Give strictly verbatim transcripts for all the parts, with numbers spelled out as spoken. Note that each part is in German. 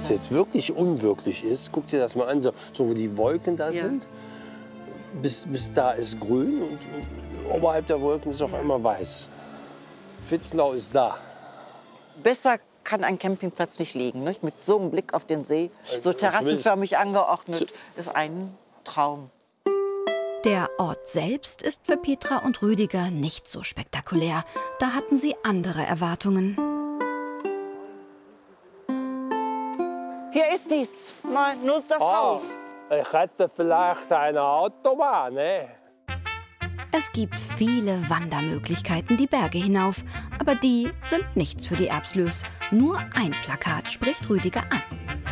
es jetzt wirklich unwirklich ist, guck dir das mal an, so, so wo die Wolken da Ja. sind, bis, bis da ist grün und, und oberhalb der Wolken ist auf einmal weiß. Vitznau ist da. Besser kann ein Campingplatz nicht liegen, nicht? Mit so einem Blick auf den See, so Also, terrassenförmig angeordnet, ist ein Traum. Der Ort selbst ist für Petra und Rüdiger nicht so spektakulär. Da hatten sie andere Erwartungen. Hier ist nichts, mal nur das Haus. Ich hätte vielleicht eine Autobahn, ne? Es gibt viele Wandermöglichkeiten die Berge hinauf, aber die sind nichts für die Erbslös. Nur ein Plakat spricht Rüdiger an.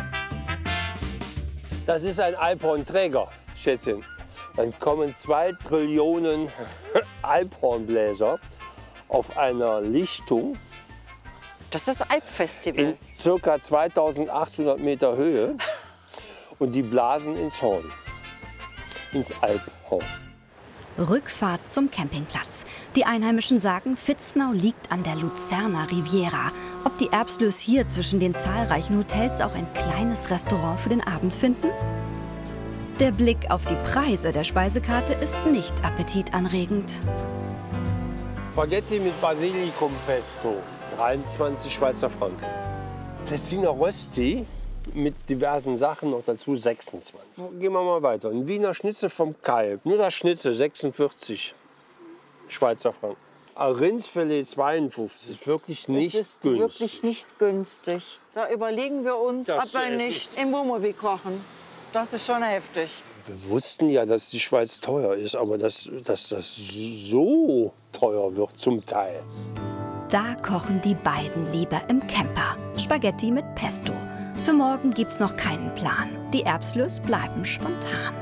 Das ist ein Alphornträger, Schätzchen. Dann kommen zwei Trillionen Alphornbläser auf einer Lichtung Das ist das Alpfestival. in ca. zweitausendachthundert Meter Höhe und die blasen ins Horn, ins Alphorn. Rückfahrt zum Campingplatz. Die Einheimischen sagen, Vitznau liegt an der Luzerner Riviera. Ob die Erbslös hier zwischen den zahlreichen Hotels auch ein kleines Restaurant für den Abend finden? Der Blick auf die Preise der Speisekarte ist nicht appetitanregend. Spaghetti mit Basilikum Pesto, dreiundzwanzig Schweizer Franken. Tessiner Rösti mit diversen Sachen noch dazu, sechsundzwanzig. Gehen wir mal weiter. Ein Wiener Schnitzel vom Kalb, nur das Schnitzel, sechsundvierzig Schweizer Franken. Ein Rindsfilet zweiundfünfzig, das ist wirklich nicht Es ist günstig. wirklich nicht günstig. Da überlegen wir uns, Das ob wir ist- nicht im Wohnmobil kochen. Das ist schon heftig. Wir wussten ja, dass die Schweiz teuer ist, aber dass, dass das so teuer wird zum Teil. Da kochen die beiden lieber im Camper. Spaghetti mit Pesto. Für morgen gibt's noch keinen Plan. Die Erbslös bleiben spontan.